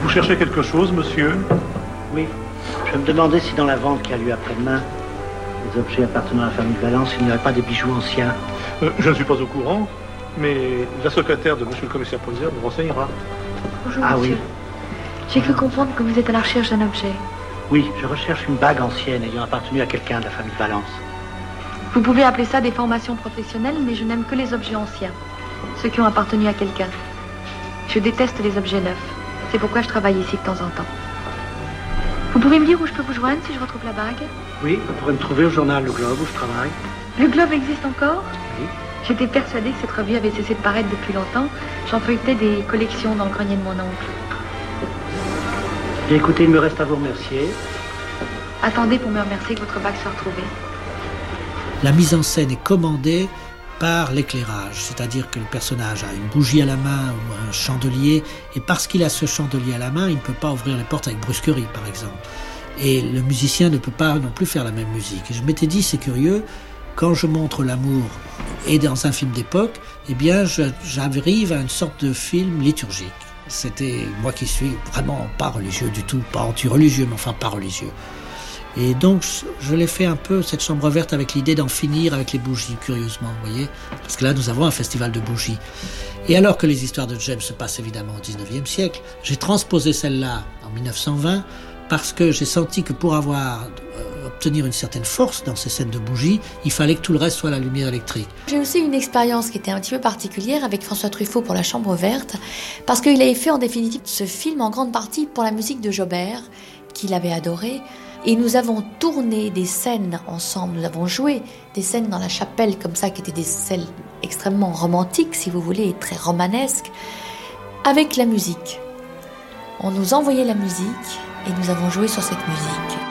Vous cherchez quelque chose, monsieur? Oui. Je me demandais si dans la vente qui a lieu après-demain, les objets appartenant à la famille Valence, il n'y aurait pas des bijoux anciens. Je ne suis pas au courant, mais la secrétaire de monsieur le commissaire-priseur nous renseignera. Bonjour, Ah monsieur. oui. J'ai cru comprendre que vous êtes à la recherche d'un objet. Oui, je recherche une bague ancienne ayant appartenu à quelqu'un de la famille Valence. Vous pouvez appeler ça des formations professionnelles, mais je n'aime que les objets anciens. Ceux qui ont appartenu à quelqu'un. Je déteste les objets neufs. C'est pourquoi je travaille ici de temps en temps. Vous pouvez me dire où je peux vous joindre si je retrouve la bague? Oui, vous pourrez me trouver au journal Le Globe où je travaille. Le Globe existe encore? Oui. J'étais persuadée que cette revue avait cessé de paraître depuis longtemps. J'en feuilletais des collections dans le grenier de mon oncle. Bien, écoutez, il me reste à vous remercier. Attendez pour me remercier que votre bague soit retrouvée. La mise en scène est commandée par l'éclairage, c'est-à-dire que le personnage a une bougie à la main ou un chandelier, et parce qu'il a ce chandelier à la main, il ne peut pas ouvrir les portes avec brusquerie, par exemple. Et le musicien ne peut pas non plus faire la même musique. Et je m'étais dit, c'est curieux, quand je montre l'amour et dans un film d'époque, eh bien, j'arrive à une sorte de film liturgique. C'était moi qui suis vraiment pas religieux du tout, pas anti-religieux, mais enfin pas religieux. Et donc, je l'ai fait un peu, cette chambre verte, avec l'idée d'en finir avec les bougies, curieusement, vous voyez. Parce que là, nous avons un festival de bougies. Et alors que les histoires de James se passent évidemment au 19e siècle, j'ai transposé celle-là en 1920, parce que j'ai senti que pour obtenir une certaine force dans ces scènes de bougies, il fallait que tout le reste soit la lumière électrique. J'ai aussi une expérience qui était un petit peu particulière avec François Truffaut pour La Chambre verte, parce qu'il avait fait en définitive ce film en grande partie pour la musique de Jobert, qu'il avait adoré. Et nous avons tourné des scènes ensemble, nous avons joué des scènes dans la chapelle comme ça, qui étaient des scènes extrêmement romantiques, si vous voulez, et très romanesques, avec la musique. On nous envoyait la musique et nous avons joué sur cette musique.